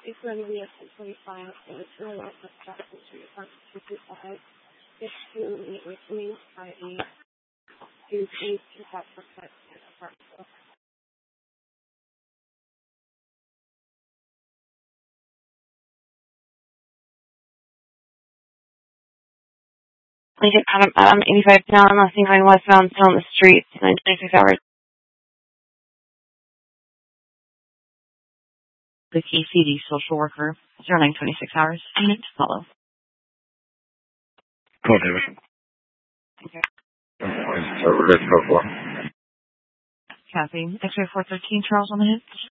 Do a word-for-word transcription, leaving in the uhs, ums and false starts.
It's going to be a six twenty-five, and it's really off the Jackson Street, front two two five. If you meet with me, I E, you please to have protect and front. Lincoln Adam, Adam eighty-five now, I'm listening going westbound, still on the streets, nine twenty-six hours. The K C D social worker, zero nine twenty-six hours. I need to follow. Cool, David. Okay. So we're good so far. Copy. X-ray four thirteen, Charles on the hit.